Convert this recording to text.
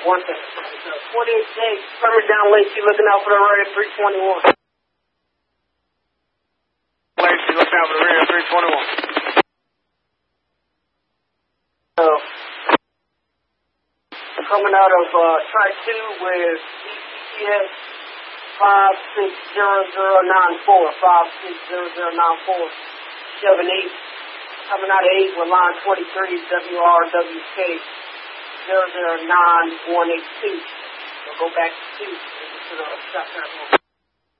one thing. So 48 days, coming down Lacey, looking out for the rear 321. Lacey, looking out for the rear 321. So, coming out of Track 2 with ECS 560094, 560094, 78. Coming out of 8 with line 23, WRWK 009182. We'll go back to 2 to the shotgun.